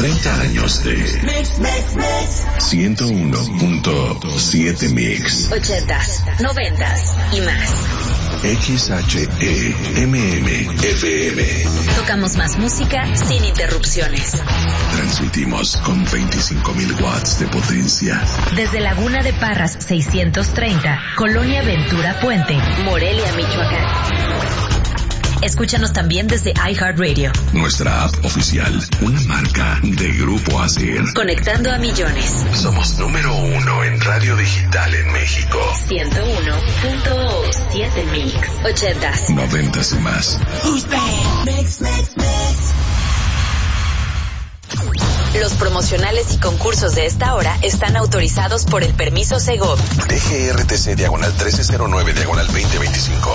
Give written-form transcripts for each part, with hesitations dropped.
30 años de 101.7 Mix. 80s, 90s y más. XHEMM-FM. Tocamos más música sin interrupciones. Transmitimos con 25,000 watts de potencia. Desde Laguna de Parras 630, Colonia Ventura Puente, Morelia, Michoacán. Escúchanos también desde iHeartRadio. Nuestra app oficial, una marca de Grupo ASIR. Conectando a millones. Somos número 1 en radio digital en México. 101.7 Mix. 80s, 90s y más. Los promocionales y concursos de esta hora están autorizados por el permiso Segov. DGRTC diagonal 1309 diagonal 2025.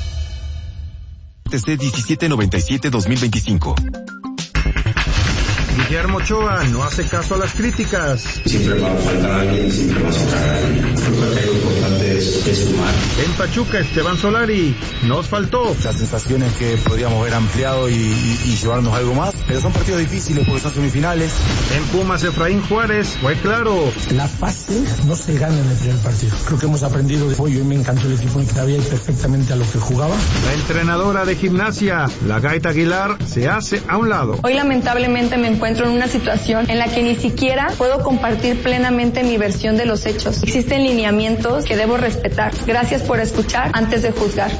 TC 1797-2025. Guillermo Ochoa no hace caso a las críticas. Siempre va a faltar alguien, siempre va a faltar alguien. Creo que lo importante es sumar. En Pachuca, Esteban Solari nos faltó. Las sensaciones que podríamos haber ampliado y llevarnos algo más, pero son partidos difíciles porque son semifinales. En Pumas, Efraín Juárez fue claro. La fase no se gana en el primer partido. Creo que hemos aprendido de pollo y me encantó el equipo y sabía perfectamente a lo que jugaba. La entrenadora de Gimnasia, la Gaita Aguilar, se hace a un lado. Hoy lamentablemente me encuentro en una situación en la que ni siquiera puedo compartir plenamente mi versión de los hechos. Existen lineamientos que debo respetar. Gracias por escuchar antes de juzgar.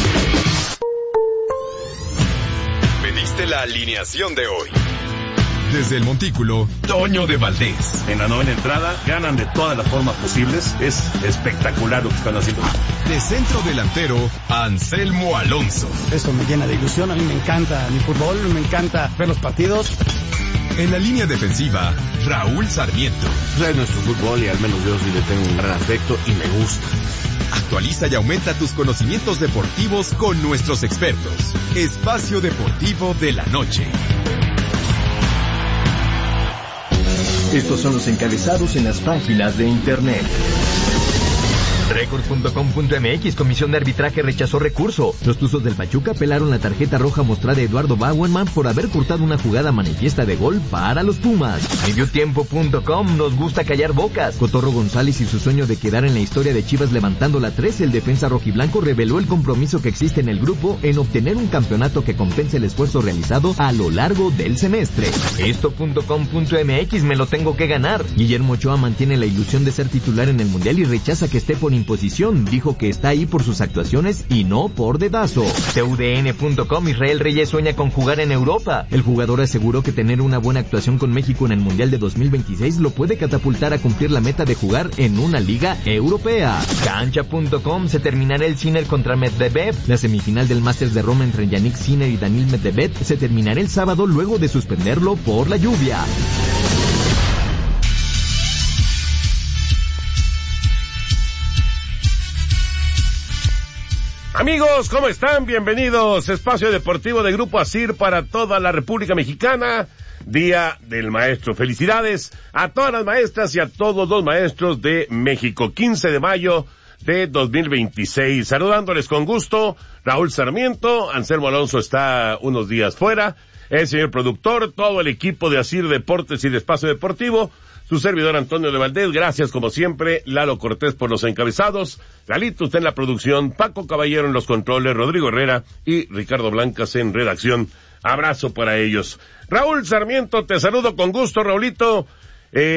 Pediste la alineación de hoy. Desde el Montículo, Toño de Valdés. En la novena entrada, ganan de todas las formas posibles. Es espectacular lo que están haciendo. De centro delantero, Anselmo Alonso. Eso me llena de ilusión. A mí me encanta mi fútbol, me encanta ver los partidos. En la línea defensiva, Raúl Sarmiento. Es nuestro fútbol y al menos yo sí le tengo un gran afecto y me gusta. Actualiza y aumenta tus conocimientos deportivos con nuestros expertos. Espacio Deportivo de la Noche. Estos son los encabezados en las páginas de internet. Record.com.mx, Comisión de Arbitraje rechazó recurso. Los Tuzos del Pachuca apelaron la tarjeta roja mostrada a Eduardo Bauerman por haber cortado una jugada manifiesta de gol para los Pumas. Mediotiempo.com, nos gusta callar bocas. Cotorro González y su sueño de quedar en la historia de Chivas levantando la 13, el defensa rojiblanco reveló el compromiso que existe en el grupo en obtener un campeonato que compense el esfuerzo realizado a lo largo del semestre. Esto.com.mx, me lo tengo que ganar. Guillermo Ochoa mantiene la ilusión de ser titular en el Mundial y rechaza que esté por imposición. Dijo que está ahí por sus actuaciones y no por dedazo. TUDN.com, Israel Reyes sueña con jugar en Europa. El jugador aseguró que tener una buena actuación con México en el Mundial de 2026 lo puede catapultar a cumplir la meta de jugar en una liga europea. Cancha.com, se terminará el Sinner contra Medvedev. La semifinal del Masters de Roma entre Yannick Sinner y Daniil Medvedev se terminará el sábado luego de suspenderlo por la lluvia. Amigos, ¿cómo están? Bienvenidos. Espacio Deportivo de Grupo ASIR para toda la República Mexicana. Día del Maestro. Felicidades a todas las maestras y a todos los maestros de México. 15 de mayo de 2026. Saludándoles con gusto, Raúl Sarmiento. Anselmo Alonso está unos días fuera. El señor productor, todo el equipo de ASIR Deportes y de Espacio Deportivo. Su servidor Antonio de Valdés, gracias como siempre, Lalo Cortés por los encabezados, Lalito usted en la producción, Paco Caballero en los controles, Rodrigo Herrera y Ricardo Blancas en redacción. Abrazo para ellos. Raúl Sarmiento, te saludo con gusto, Raulito.